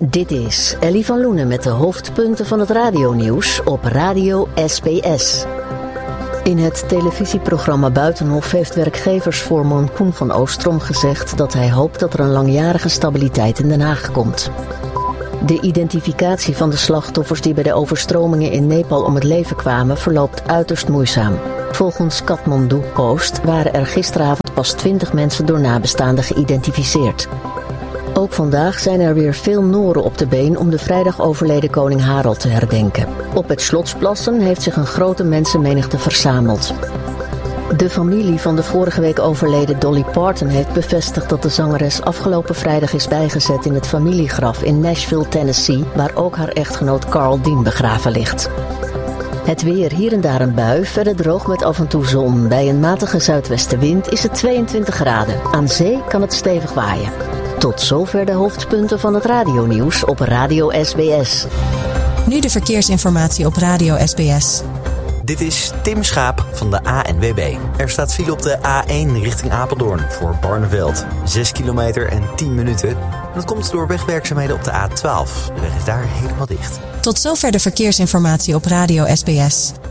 Dit is Ellie van Loenen met de hoofdpunten van het radionieuws op Radio SBS. In het televisieprogramma Buitenhof heeft werkgeversvoorman Koen van Oostrom gezegd dat hij hoopt dat er een langjarige stabiliteit in Den Haag komt. De identificatie van de slachtoffers die bij de overstromingen in Nepal om het leven kwamen verloopt uiterst moeizaam. Volgens Kathmandu Post waren er gisteravond pas 20 mensen door nabestaanden geïdentificeerd. Ook vandaag zijn er weer veel Noren op de been om de vrijdag overleden koning Harald te herdenken. Op het Slotsplassen heeft zich een grote mensenmenigte verzameld. De familie van de vorige week overleden Dolly Parton heeft bevestigd dat de zangeres afgelopen vrijdag is bijgezet in het familiegraf in Nashville, Tennessee, waar ook haar echtgenoot Carl Dean begraven ligt. Het weer, hier en daar een bui, verder droog met af en toe zon. Bij een matige zuidwestenwind is het 22 graden. Aan zee kan het stevig waaien. Tot zover de hoofdpunten van het radionieuws op Radio SBS. Nu de verkeersinformatie op Radio SBS. Dit is Tim Schaap van de ANWB. Er staat file op de A1 richting Apeldoorn voor Barneveld. 6 kilometer en 10 minuten. En dat komt door wegwerkzaamheden op de A12. De weg is daar helemaal dicht. Tot zover de verkeersinformatie op Radio SBS.